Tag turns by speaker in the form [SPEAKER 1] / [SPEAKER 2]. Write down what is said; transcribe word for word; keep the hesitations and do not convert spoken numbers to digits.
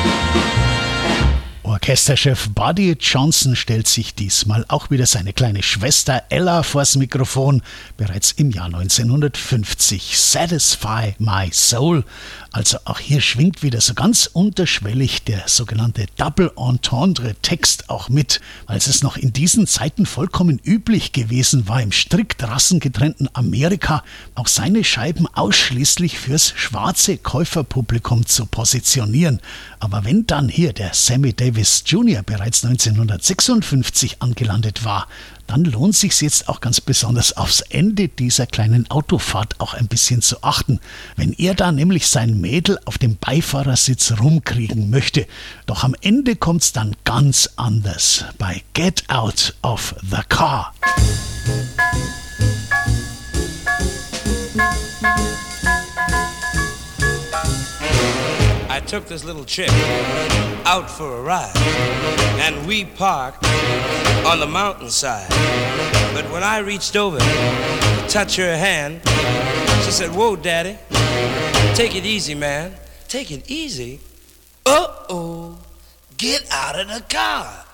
[SPEAKER 1] Orchesterchef Buddy Johnson stellt sich diesmal auch wieder seine kleine Schwester Ella vors Mikrofon, bereits im Jahr neunzehnhundertfünfzig. Satisfy My Soul. Also auch hier schwingt wieder so ganz unterschwellig der sogenannte Double Entendre Text auch mit, als es noch in diesen Zeiten vollkommen üblich gewesen war, im strikt rassengetrennten Amerika auch seine Scheiben ausschließlich fürs schwarze Käuferpublikum zu positionieren. Aber wenn dann hier der Sammy Davis Junior bereits neunzehnhundertsechsundfünfzig angelandet war, dann lohnt sich's jetzt auch ganz besonders aufs Ende dieser kleinen Autofahrt auch ein bisschen zu achten, wenn er da nämlich sein Mädel auf dem Beifahrersitz rumkriegen möchte. Doch am Ende kommt's dann ganz anders bei Get Out of the Car.
[SPEAKER 2] I took this little chick out for a ride, and we parked on the mountainside. But when I reached over to touch her hand, she said, "Whoa, Daddy, take it easy, man. Take it easy." Uh-oh, get out of the car.